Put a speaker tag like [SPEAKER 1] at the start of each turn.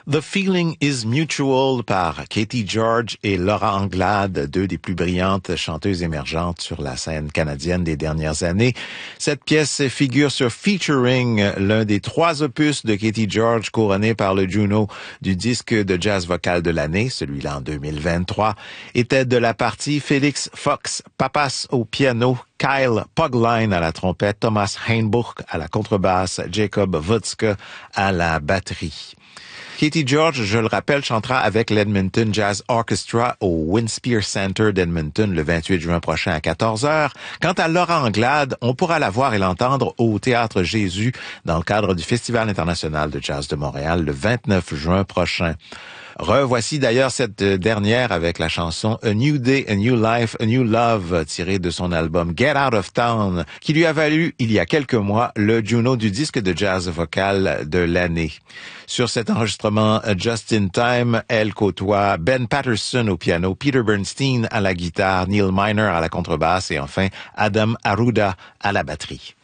[SPEAKER 1] The Feeling is Mutual par Katie George et Laura Anglade, deux des plus brillantes chanteuses émergentes sur la scène canadienne des dernières années. Cette pièce figure sur Featuring, l'un des 3 opus de Katie George couronné par le Juno du disque de jazz vocal de l'année, celui-là en 2023, était de la partie Félix Fox, Papas au piano, Kyle Pogline à la trompette, Thomas Heinbuch à la contrebasse, Jacob Wutzke à la batterie. Katie George, je le rappelle, chantera avec l'Edmonton Jazz Orchestra au Winspear Center d'Edmonton le 28 juin prochain à 14h. Quant à Laura Anglade, on pourra la voir et l'entendre au Théâtre Jésus dans le cadre du Festival international de jazz de Montréal le 29 juin prochain. Revoici d'ailleurs cette dernière avec la chanson A New Day, A New Life, A New Love tirée de son album Get Out of Town qui lui a valu il y a quelques mois le Juno du disque de jazz vocal de l'année. Sur cet enregistrement Just in Time, elle côtoie Ben Patterson au piano, Peter Bernstein à la guitare, Neil Miner à la contrebasse et enfin Adam Arruda à la batterie.